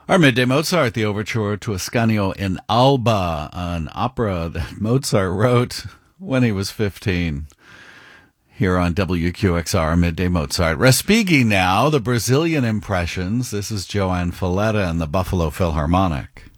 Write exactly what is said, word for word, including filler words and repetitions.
Our Midday Mozart, the overture to Ascanio in Alba, an opera that Mozart wrote when he was fifteen. Here on W Q X R, Midday Mozart. Respighi now, the Brazilian impressions. This is Joanne Falletta and the Buffalo Philharmonic.